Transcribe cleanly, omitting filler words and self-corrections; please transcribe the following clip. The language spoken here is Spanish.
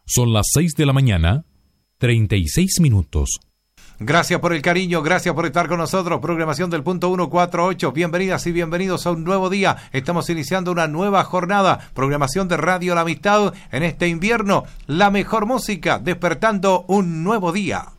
Son las 6 de la mañana, 36 minutos. Gracias por el cariño, gracias por estar con nosotros. Programación del punto 148. Bienvenidas y bienvenidos a un nuevo día. Estamos iniciando una nueva jornada. Programación de Radio La Amistad en este invierno. La mejor música, despertando un nuevo día.